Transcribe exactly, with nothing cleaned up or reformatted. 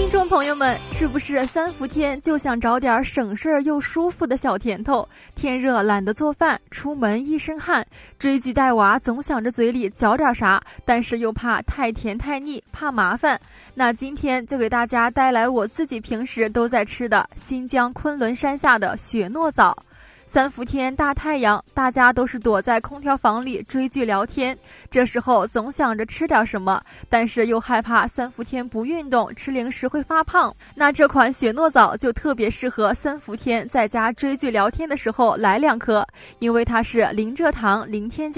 众朋友们，是不是三伏天就想找点省事儿又舒服的小甜头？天热懒得做饭，出门一身汗，追剧带娃总想着嘴里嚼点啥，但是又怕太甜太腻，怕麻烦。那今天就给大家带来我自己平时都在吃的新疆昆仑山下的雪糯枣。三伏天大太阳，大家都是躲在空调房里追剧聊天，这时候总想着吃点什么，但是又害怕三伏天不运动吃零食会发胖。那这款雪糯枣就特别适合三伏天在家追剧聊天的时候来两颗，因为它是零蔗糖零添加